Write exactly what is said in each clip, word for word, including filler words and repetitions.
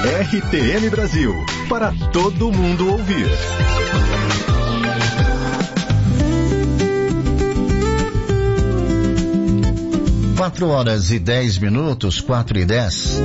R T M Brasil, para todo mundo ouvir. Quatro horas e dez minutos, quatro e dez.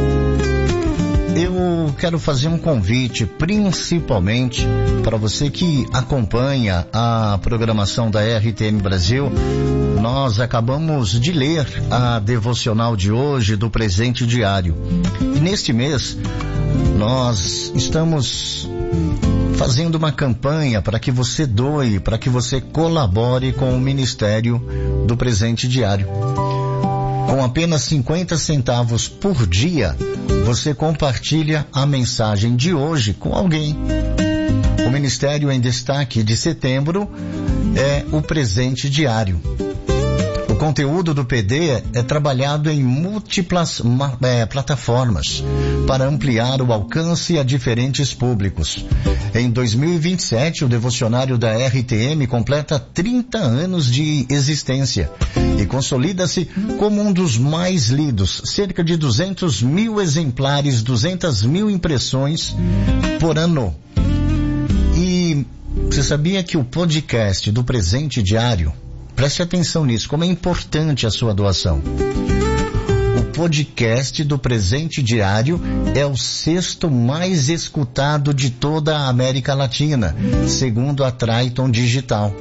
Eu quero fazer um convite, principalmente para você que acompanha a programação da R T M Brasil. Nós acabamos de ler a devocional de hoje do Presente Diário. E neste mês, nós estamos fazendo uma campanha para que você doe, para que você colabore com o Ministério do Presente Diário. Com apenas cinquenta centavos por dia, você compartilha a mensagem de hoje com alguém. O Ministério em Destaque de setembro é o Presente Diário. O conteúdo do P D é trabalhado em múltiplas é, plataformas para ampliar o alcance a diferentes públicos. Em dois mil e vinte e sete, o devocionário da R T M completa trinta anos de existência e consolida-se como um dos mais lidos, cerca de duzentos mil exemplares, duzentas mil impressões por ano. E você sabia que o podcast do Presente Diário, preste atenção nisso, como é importante a sua doação. O podcast do Presente Diário é o sexto mais escutado de toda a América Latina, segundo a Triton Digital.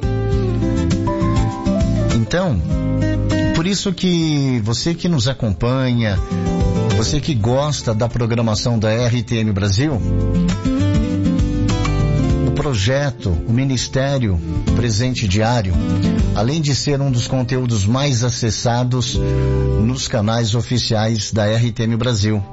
Então, por isso que você que nos acompanha, você que gosta da programação da R T M Brasil, o projeto, o Ministério Presente Diário, além de ser um dos conteúdos mais acessados nos canais oficiais da R T M Brasil,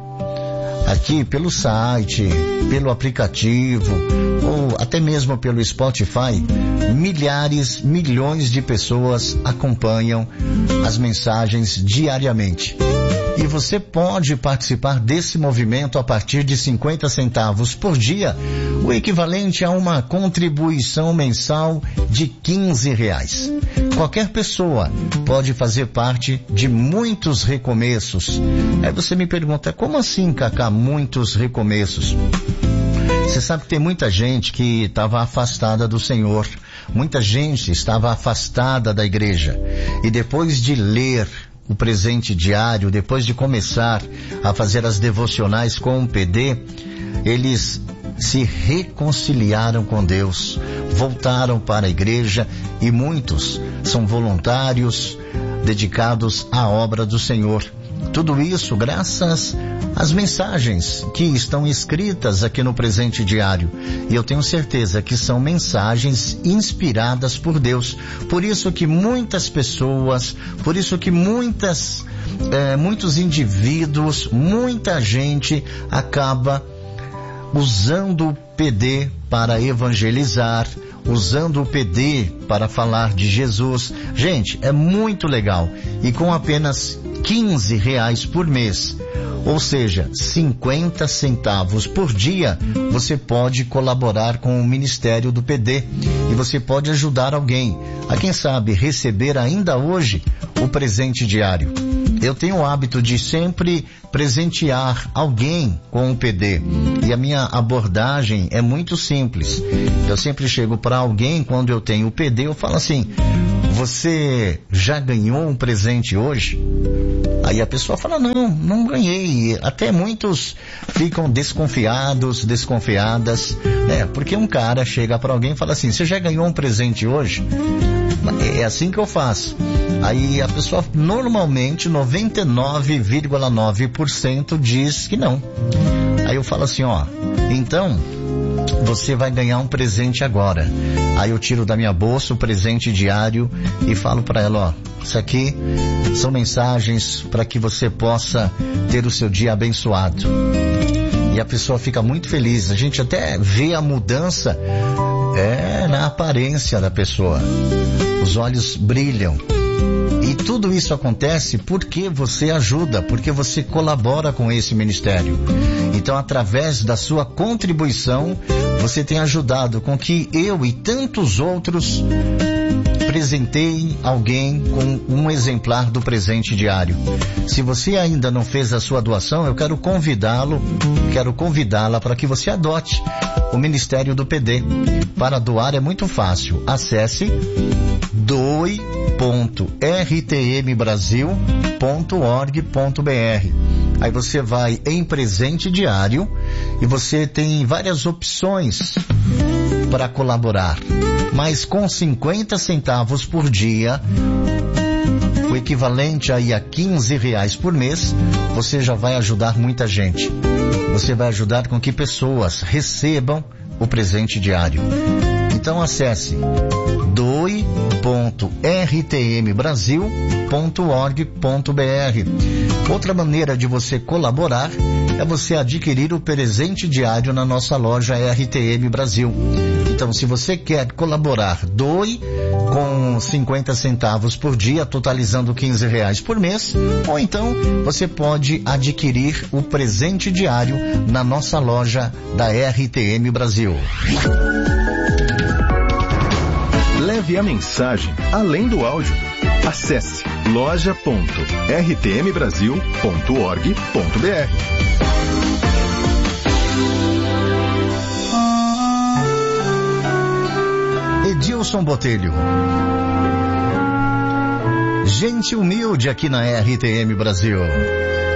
aqui pelo site, pelo aplicativo ou até mesmo pelo Spotify, milhares, milhões de pessoas acompanham as mensagens diariamente. E você pode participar desse movimento a partir de cinquenta centavos por dia, o equivalente a uma contribuição mensal de quinze reais. Qualquer pessoa pode fazer parte de muitos recomeços. Aí você me pergunta, como assim, Cacá, muitos recomeços? Você sabe que tem muita gente que estava afastada do Senhor, muita gente estava afastada da igreja, e depois de ler o Presente Diário, depois de começar a fazer as devocionais com o P D, eles se reconciliaram com Deus, voltaram para a igreja e muitos são voluntários dedicados à obra do Senhor. Tudo isso graças às mensagens que estão escritas aqui no Presente Diário. E eu tenho certeza que são mensagens inspiradas por Deus. Por isso que muitas pessoas, por isso que muitas, eh, muitos indivíduos, muita gente acaba usando o P D para evangelizar, usando o P D para falar de Jesus. Gente, é muito legal. E com apenas quinze reais por mês, ou seja, cinquenta centavos por dia, você pode colaborar com o Ministério do P D e você pode ajudar alguém a, quem sabe, receber ainda hoje o Presente Diário. Eu tenho o hábito de sempre presentear alguém com o P D e a minha abordagem é muito simples. Eu sempre chego para alguém, quando eu tenho o P D, eu falo assim: você já ganhou um presente hoje? Aí a pessoa fala, não, não ganhei. Até muitos ficam desconfiados, desconfiadas, né? Porque um cara chega para alguém e fala assim, você já ganhou um presente hoje? É assim que eu faço. Aí a pessoa, normalmente, noventa e nove vírgula nove por cento diz que não. Aí eu falo assim, ó, então você vai ganhar um presente agora. Aí eu tiro da minha bolsa o Presente Diário e falo para ela, ó, isso aqui são mensagens para que você possa ter o seu dia abençoado. E a pessoa fica muito feliz. A gente até vê a mudança é, na aparência da pessoa. Os olhos brilham. E tudo isso acontece porque você ajuda, porque você colabora com esse ministério. Então, através da sua contribuição, você tem ajudado com que eu e tantos outros presenteiem alguém com um exemplar do presente diário. Se você ainda não fez a sua doação, eu quero convidá-lo, quero convidá-la para que você adote o Ministério do P D. Para doar é muito fácil. Acesse doe ponto r t m brasil ponto org ponto b r. Aí você vai em presente diário e você tem várias opções para colaborar. Mas com cinquenta centavos por dia, o equivalente aí a quinze reais por mês, você já vai ajudar muita gente. Você vai ajudar com que pessoas recebam o presente diário. Então acesse doe ponto r t m brasil ponto org ponto b r. Outra maneira de você colaborar é você adquirir o presente diário na nossa loja R T M Brasil. Então, se você quer colaborar, doe com cinquenta centavos por dia, totalizando quinze reais por mês, ou então você pode adquirir o presente diário na nossa loja da R T M Brasil. Leve a mensagem além do áudio. Acesse loja ponto r t m brasil ponto org ponto b r. Edilson Botelho. Gente humilde aqui na R T M Brasil.